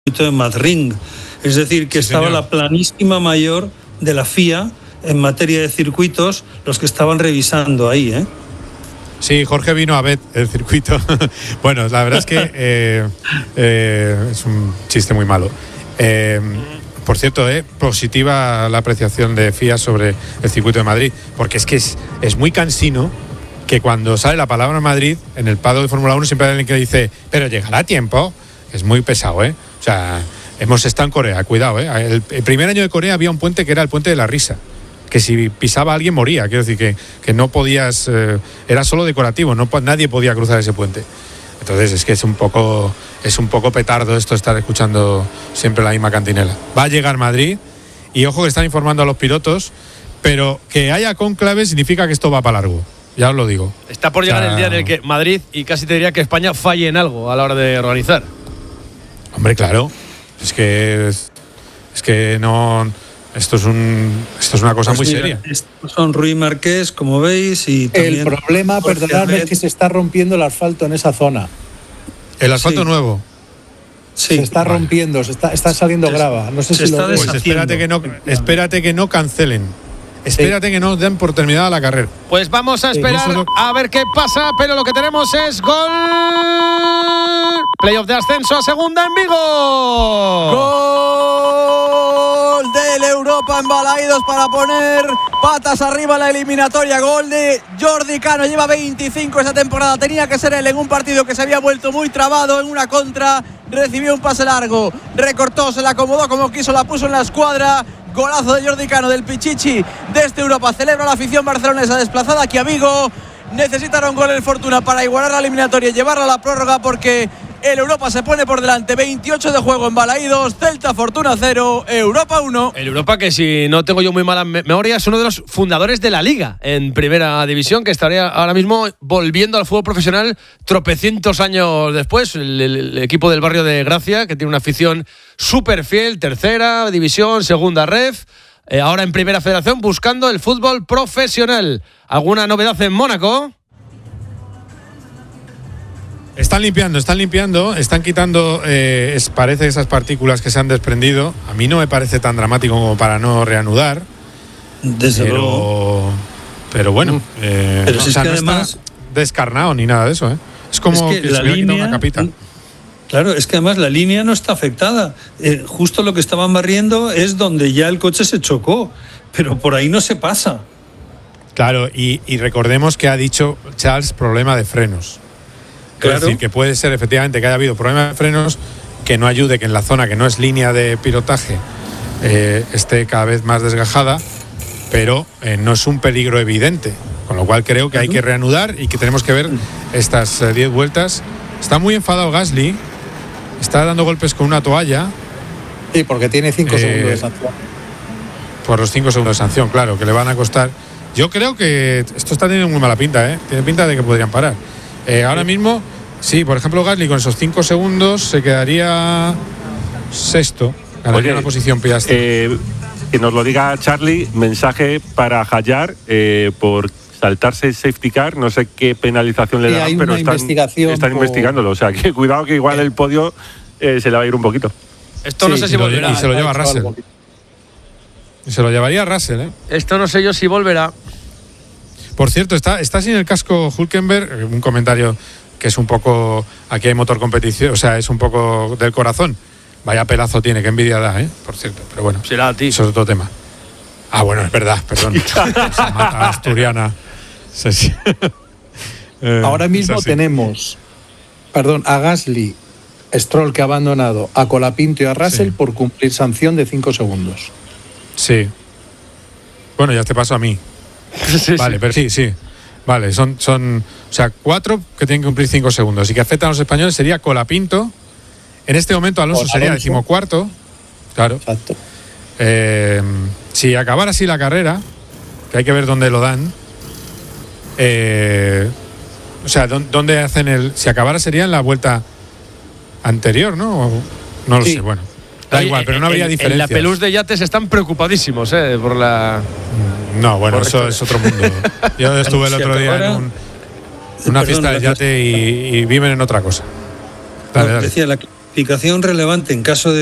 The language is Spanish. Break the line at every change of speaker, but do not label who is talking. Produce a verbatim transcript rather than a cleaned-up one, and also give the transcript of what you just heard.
de Madrid. Es decir, que sí, estaba señor. La planísima mayor de la F I A en materia de circuitos, los que estaban revisando ahí, ¿eh?
Sí, Jorge vino a ver el circuito. Bueno, la verdad es que eh, eh, es un chiste muy malo. Eh, por cierto, eh, positiva la apreciación de F I A sobre el circuito de Madrid, porque es que es, es muy cansino que cuando sale la palabra Madrid, en el paddock de Fórmula uno siempre hay alguien que dice, pero llegará a tiempo. Es muy pesado, ¿eh? O sea, hemos estado en Corea, cuidado, ¿eh? El, el primer año de Corea había un puente que era el puente de la risa, que si pisaba a alguien moría, quiero decir que, que no podías, eh, era solo decorativo, no nadie podía cruzar ese puente. Entonces es que es un poco es un poco petardo esto, estar escuchando siempre la misma cantinela. Va a llegar Madrid y ojo que están informando a los pilotos, pero que haya cónclave significa que esto va para largo, ya os lo digo.
Está por llegar, o sea, el día en el que Madrid y casi te diría que España falle en algo a la hora de organizar.
Hombre, claro, es que es, es que no, esto es un esto es una cosa pues muy mira, seria.
Estos son Ruy Marqués, como veis, y también
el problema, perdonadme, es que se está rompiendo el asfalto en esa zona.
¿El asfalto sí. nuevo?
Sí. Se está vale. rompiendo, se está, está saliendo se, grava. No sé
se
si
está
lo
pues espérate que no, espérate que no cancelen. Espérate sí. que no den por terminada la carrera.
Pues vamos a esperar sí, lo... a ver qué pasa, pero lo que tenemos es gol. Playoff de ascenso a segunda en Vigo.
Gol del Europa en Balaídos para poner patas arriba la eliminatoria. Gol de Jordi Cano. Lleva veinticinco esa temporada. Tenía que ser él en un partido que se había vuelto muy trabado en una contra. Recibió un pase largo, recortó, se la acomodó como quiso, la puso en la escuadra. Golazo de Jordi Cano, del Pichichi de este Europa. Celebra la afición barcelonesa desplazada aquí a Vigo. Necesitaron gol el Fortuna para igualar la eliminatoria y llevarla a la prórroga, porque el Europa se pone por delante. veintiocho de juego en Balaídos. Celta Fortuna cero, Europa uno.
El Europa, que si no tengo yo muy mala memoria, es uno de los fundadores de la Liga en Primera División, que estaría ahora mismo volviendo al fútbol profesional tropecientos años después. El, el, el equipo del barrio de Gracia, que tiene una afición súper fiel. Tercera División, Segunda Ref. Eh, ahora en Primera Federación, buscando el fútbol profesional. ¿Alguna novedad en Mónaco?
Están limpiando, están limpiando, están quitando, eh, es, parece esas partículas que se han desprendido. A mí no me parece tan dramático como para no reanudar.
Desde
pero,
luego.
Pero bueno, eh,
pero si
o
es
sea,
que
no
además
está descarnado ni nada de eso, ¿eh? Es como
es que,
que
la
se hubiera
línea,
quitado una capita.
Claro, es que además la línea no está afectada. Eh, justo lo que estaban barriendo es donde ya el coche se chocó, pero por ahí no se pasa.
Claro, y, y recordemos que ha dicho Charles problema de frenos. Claro. Es decir, que puede ser efectivamente que haya habido problema de frenos, que no ayude, que en la zona que no es línea de pilotaje eh, esté cada vez más desgajada, pero eh, no es un peligro evidente. Con lo cual creo que hay que reanudar y que tenemos que ver estas diez eh, vueltas. Está muy enfadado Gasly, está dando golpes con una toalla.
Sí, porque tiene cinco eh, segundos de sanción.
Por los cinco segundos de sanción, claro, que le van a costar. Yo creo que esto está teniendo muy mala pinta, ¿eh? Tiene pinta de que podrían parar. Eh, ahora mismo, sí, por ejemplo, Gasly con esos cinco segundos se quedaría sexto, ganaría una posición Piastri.
Eh, que nos lo diga Charlie, mensaje para Hayar eh, por saltarse el safety car, no sé qué penalización le
sí,
dan, pero están, están por... investigándolo, o sea, que cuidado que igual el podio eh, se le va a ir un poquito.
Esto
sí,
no sé si volverá.
Y se lo lleva Russell. Y se lo llevaría Russell, ¿eh?
Esto no sé yo si volverá.
Por cierto, está, está sin el casco Hülkenberg, un comentario que es un poco, aquí hay motor competición, o sea, es un poco del corazón. Vaya pelazo tiene, qué envidia da, ¿eh? Por cierto, pero bueno,
será a ti.
Eso es otro tema. Ah, bueno, es verdad, perdón. Esa mata asturiana. Sí, sí.
eh, Ahora mismo tenemos, perdón, a Gasly, Stroll, que ha abandonado, a Colapinto y a Russell sí. por cumplir sanción de cinco segundos.
Sí. Bueno, ya te paso a mí. Sí, vale, sí. pero sí, sí. Vale, son, son, o sea, cuatro que tienen que cumplir cinco segundos y que afectan a los españoles sería Colapinto. En este momento Alonso Alonso. sería decimocuarto. Claro. Exacto. Eh, si acabara así la carrera, que hay que ver dónde lo dan. Eh, o sea, dónde hacen el. Si acabara sería en la vuelta anterior, ¿no? O, no lo sí. sé, bueno. Da Oye, igual, pero no habría diferencia.
En la Pelús de Yates están preocupadísimos, ¿eh? Por la.
No, bueno, por eso es otro mundo. Yo estuve el otro día en un, una fiesta de yate y, y viven en otra cosa.
Dale, dale. Decía, la, clasificación relevante en caso de